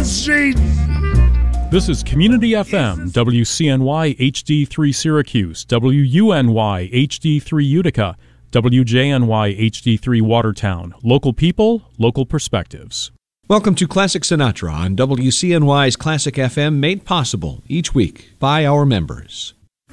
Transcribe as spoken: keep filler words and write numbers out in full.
the streets. This is Community F M, W C N Y H D three Syracuse, W U N Y H D three Utica, W J N Y H D three Watertown. Local people, local perspectives. Welcome to Classic Sinatra on W C N Y's Classic F M, made possible each week by our members.